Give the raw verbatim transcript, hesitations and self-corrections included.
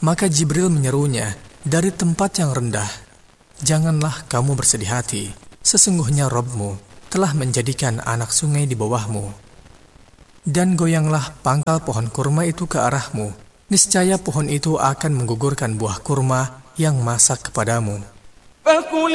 Maka Jibril menyerunya dari tempat yang rendah, "Janganlah kamu bersedih hati, sesungguhnya Rabb-Mu telah menjadikan anak sungai di bawahmu. Dan goyanglah pangkal pohon kurma itu ke arahmu, niscaya pohon itu akan menggugurkan buah kurma yang masak kepadamu."